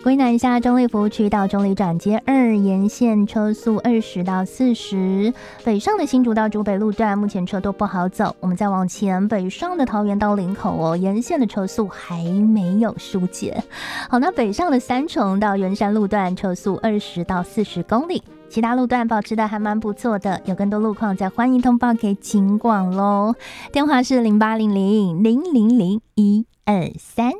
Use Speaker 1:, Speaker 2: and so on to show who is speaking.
Speaker 1: 归纳一下，中立服务区到中立转接2沿线车速20到40，北上的新竹到竹北路段目前车都不好走。我们再往前，北上的桃园到林口沿线的车速还没有疏解。好，那北上的三重到圆山路段车速20到40公里。其他路段保持的还蛮不错的，有更多路况再欢迎通报给警广咯。电话是0800000123。